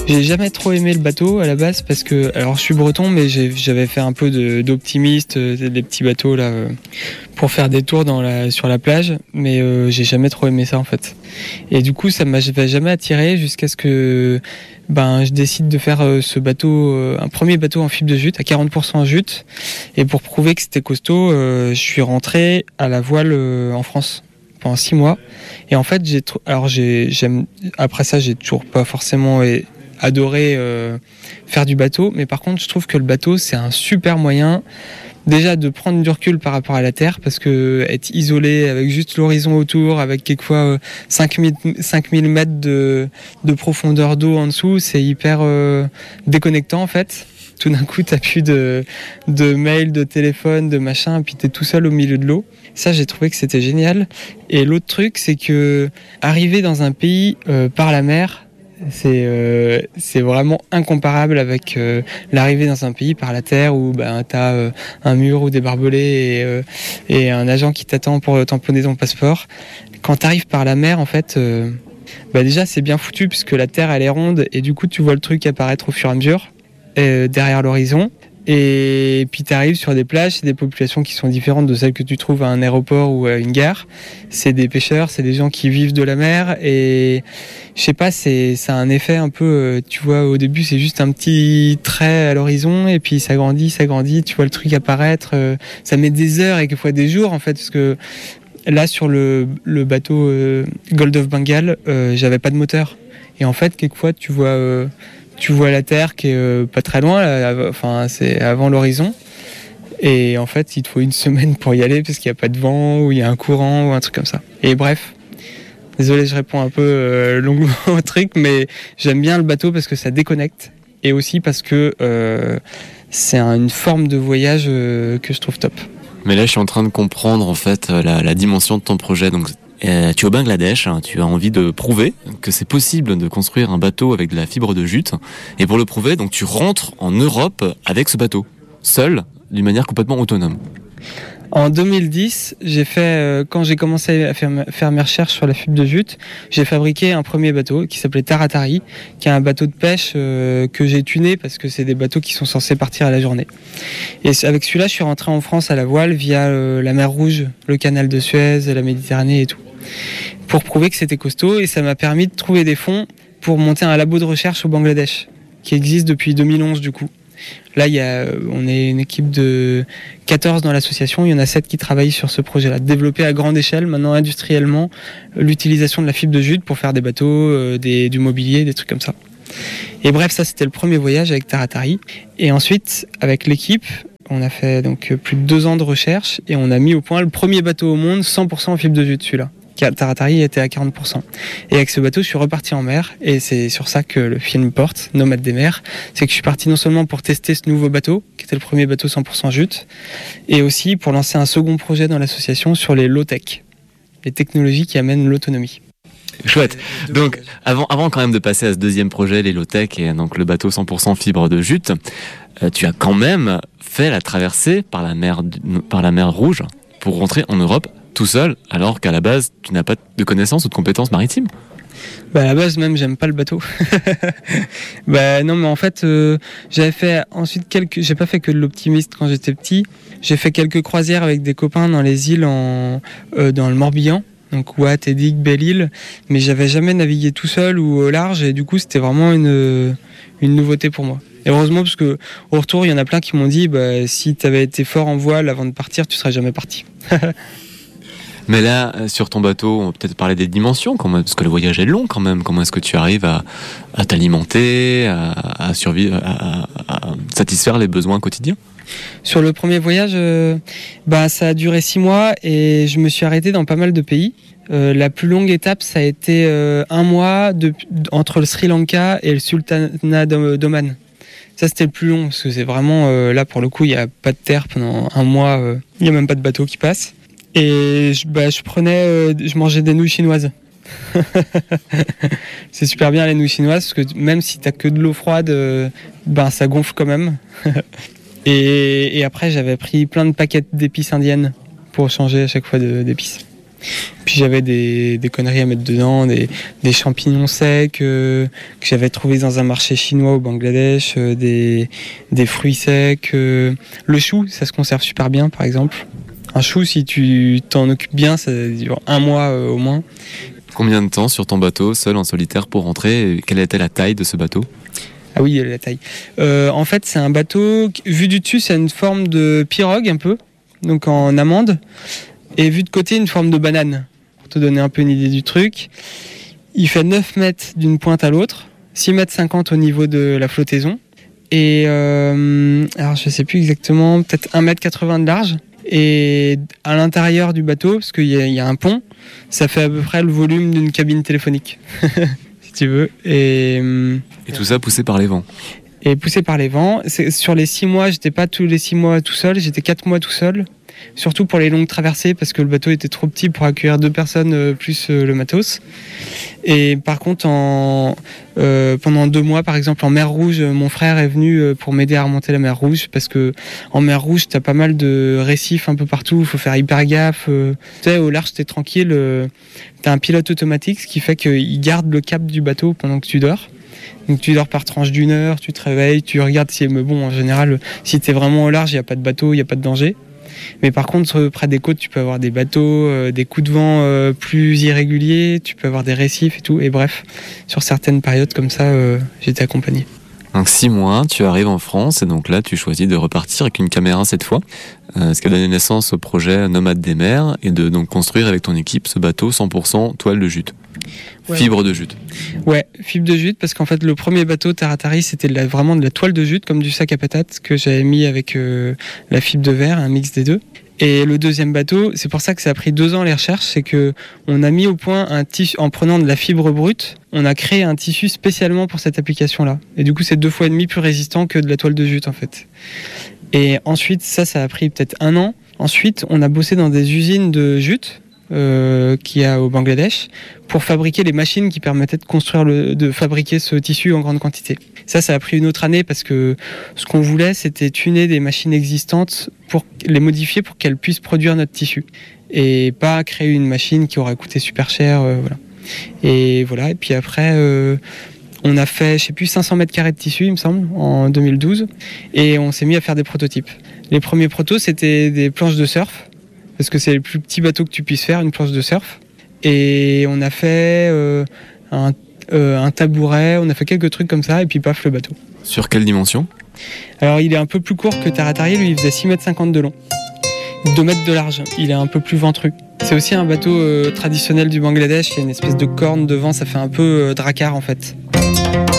J'ai jamais trop aimé le bateau à la base parce que, alors je suis breton, mais j'avais fait un peu d'optimiste, des petits bateaux là, pour faire des tours sur la plage, mais j'ai jamais trop aimé ça en fait. Et du coup, ça m'avait jamais attiré jusqu'à ce que je décide de faire ce bateau, un premier bateau en fibre de jute, à 40% en jute. Et pour prouver que c'était costaud, je suis rentré à la voile en France pendant 6 mois. Et en fait, après ça, j'ai toujours pas forcément adoré faire du bateau. Mais par contre, je trouve que le bateau, c'est un super moyen déjà de prendre du recul par rapport à la terre, parce que être isolé avec juste l'horizon autour, avec quelquefois 5000 mètres de profondeur d'eau en dessous, c'est hyper déconnectant en fait. Tout d'un coup, t'as plus de mails, de téléphone, de machin, et puis t'es tout seul au milieu de l'eau. Ça, j'ai trouvé que c'était génial. Et l'autre truc, c'est que arriver dans un pays par la mer, c'est vraiment incomparable avec l'arrivée dans un pays par la terre où t'as un mur ou des barbelés et un agent qui t'attend pour tamponner ton passeport. Quand t'arrives par la mer, en fait, déjà c'est bien foutu puisque la terre elle est ronde et du coup tu vois le truc apparaître au fur et à mesure derrière l'horizon. Et puis tu arrives sur des plages, c'est des populations qui sont différentes de celles que tu trouves à un aéroport ou à une gare. C'est des pêcheurs, c'est des gens qui vivent de la mer et je sais pas, ça a un effet un peu, tu vois, au début c'est juste un petit trait à l'horizon et puis ça grandit, tu vois le truc apparaître, ça met des heures et quelquefois des jours en fait, parce que là sur le bateau Gold of Bengal, j'avais pas de moteur et en fait quelquefois tu vois la terre qui est pas très loin, là, enfin c'est avant l'horizon. Et en fait, il te faut une semaine pour y aller parce qu'il n'y a pas de vent ou il y a un courant ou un truc comme ça. Et bref, désolé, je réponds un peu longuement au truc, mais j'aime bien le bateau parce que ça déconnecte et aussi parce que c'est une forme de voyage que je trouve top. Mais là, je suis en train de comprendre en fait la dimension de ton projet. Donc, tu es au Bangladesh, tu as envie de prouver que c'est possible de construire un bateau avec de la fibre de jute. Et pour le prouver, donc tu rentres en Europe avec ce bateau, seul, d'une manière complètement autonome. En 2010, quand j'ai commencé à faire mes recherches sur la fibre de jute, j'ai fabriqué un premier bateau qui s'appelait Taratari, qui est un bateau de pêche que j'ai tuné parce que c'est des bateaux qui sont censés partir à la journée. Et avec celui-là, je suis rentré en France à la voile via la mer Rouge, le canal de Suez, la Méditerranée et tout, pour prouver que c'était costaud, et ça m'a permis de trouver des fonds pour monter un labo de recherche au Bangladesh, qui existe depuis 2011 du coup. Là, on est une équipe de 14 dans l'association, il y en a 7 qui travaillent sur ce projet-là, développer à grande échelle, maintenant industriellement, l'utilisation de la fibre de jute pour faire des bateaux, du mobilier, des trucs comme ça. Et bref, ça c'était le premier voyage avec Taratari. Et ensuite, avec l'équipe, on a fait donc plus de 2 ans de recherche et on a mis au point le premier bateau au monde 100% en fibre de jute, celui-là. Taratari était à 40%. Et avec ce bateau, je suis reparti en mer, et c'est sur ça que le film porte, Nomade des mers. C'est que je suis parti non seulement pour tester ce nouveau bateau, qui était le premier bateau 100% jute, et aussi pour lancer un second projet dans l'association sur les low-tech, les technologies qui amènent l'autonomie. Chouette. Donc, avant quand même de passer à ce deuxième projet, les low-tech, et donc le bateau 100% fibre de jute, tu as quand même fait la traversée par la mer Rouge pour rentrer en Europe tout seul, alors qu'à la base, tu n'as pas de connaissances ou de compétences maritimes. À la base, même, j'aime pas le bateau. Non, mais en fait, j'avais fait ensuite j'ai pas fait que de l'optimiste quand j'étais petit. J'ai fait quelques croisières avec des copains dans les îles dans le Morbihan. Donc Ouate, Edic, Belle-Île. Mais j'avais jamais navigué tout seul ou au large, et du coup, c'était vraiment une nouveauté pour moi. Et heureusement, parce que au retour, il y en a plein qui m'ont dit, si t'avais été fort en voile avant de partir, tu serais jamais parti. Mais là, sur ton bateau, on peut peut-être parler des dimensions, parce que le voyage est long quand même. Comment est-ce que tu arrives à t'alimenter, à survivre, à satisfaire les besoins quotidiens ? Sur le premier voyage, ça a duré 6 mois et je me suis arrêté dans pas mal de pays. La plus longue étape, ça a été 1 mois entre le Sri Lanka et le Sultanat d'Oman. Ça, c'était le plus long, parce que c'est vraiment, là, pour le coup, il n'y a pas de terre pendant 1 mois, il n'y a même pas de bateau qui passe. Et je mangeais des nouilles chinoises. C'est super bien les nouilles chinoises, parce que même si t'as que de l'eau froide, ça gonfle quand même. Et après, j'avais pris plein de paquets d'épices indiennes pour changer à chaque fois d'épices. Puis j'avais des conneries à mettre dedans, des champignons secs que j'avais trouvés dans un marché chinois au Bangladesh, des fruits secs. Le chou, ça se conserve super bien par exemple. Un chou, si tu t'en occupes bien, ça dure 1 mois au moins. Combien de temps sur ton bateau, seul en solitaire pour rentrer? Et quelle était la taille de ce bateau? Ah oui, la taille. En fait, c'est un bateau, vu du dessus, c'est une forme de pirogue un peu, donc en amande, et vu de côté, une forme de banane. Pour te donner un peu une idée du truc. Il fait 9 mètres d'une pointe à l'autre, 6,50 mètres au niveau de la flottaison, et alors je sais plus exactement, peut-être 1,80 m de large. Et à l'intérieur du bateau, parce qu'il y a un pont, ça fait à peu près le volume d'une cabine téléphonique, si tu veux. Et tout ça poussé par les vents. Et poussé par les vents. Sur les 6 mois, j'étais pas tous les 6 mois tout seul, j'étais 4 mois tout seul. Surtout pour les longues traversées, parce que le bateau était trop petit pour accueillir 2 personnes plus le matos. Et par contre, pendant 2 mois, par exemple, en mer Rouge, mon frère est venu pour m'aider à remonter la mer Rouge, parce que en mer Rouge, t'as pas mal de récifs un peu partout, il faut faire hyper gaffe. Tu sais, au large, t'es tranquille, t'as un pilote automatique, ce qui fait qu'il garde le cap du bateau pendant que tu dors. Donc tu dors par tranche d'1 heure, tu te réveilles, tu regardes si... Mais bon, en général, si t'es vraiment au large, il n'y a pas de bateau, il n'y a pas de danger. Mais par contre, près des côtes, tu peux avoir des bateaux, des coups de vent plus irréguliers, tu peux avoir des récifs et tout. Et bref, sur certaines périodes comme ça, j'étais accompagné. Donc 6 mois, tu arrives en France et donc là, tu choisis de repartir avec une caméra cette fois. Ce qui a donné naissance au projet Nomade des mers et de donc construire avec ton équipe ce bateau 100% toile de jute. Ouais. Fibre de jute. Ouais, fibre de jute, parce qu'en fait le premier bateau Taratari c'était vraiment de la toile de jute, comme du sac à patates que j'avais mis avec la fibre de verre, un mix des deux. Et le deuxième bateau, c'est pour ça que ça a pris 2 ans les recherches, c'est que on a mis au point un tissu, en prenant de la fibre brute, on a créé un tissu spécialement pour cette application-là. Et du coup c'est 2,5 fois plus résistant que de la toile de jute en fait. Et ensuite, ça a pris peut-être 1 an. Ensuite, on a bossé dans des usines de jute qu'il y a au Bangladesh pour fabriquer les machines qui permettaient de fabriquer ce tissu en grande quantité. Ça a pris une autre année parce que ce qu'on voulait, c'était tuner des machines existantes pour les modifier pour qu'elles puissent produire notre tissu et pas créer une machine qui aurait coûté super cher. Voilà. Et voilà. Et puis après, on a fait, 500 mètres carrés de tissu, il me semble, en 2012, et on s'est mis à faire des prototypes. Les premiers protos, c'était des planches de surf, parce que c'est le plus petit bateau que tu puisses faire, une planche de surf. Et on a fait un tabouret, on a fait quelques trucs comme ça, et puis paf, le bateau. Sur quelle dimension? Alors, il est un peu plus court que Taratari, lui, il faisait 6,50 m de long, 2 mètres de large, il est un peu plus ventru. C'est aussi un bateau traditionnel du Bangladesh, il y a une espèce de corne devant, ça fait un peu dracar en fait.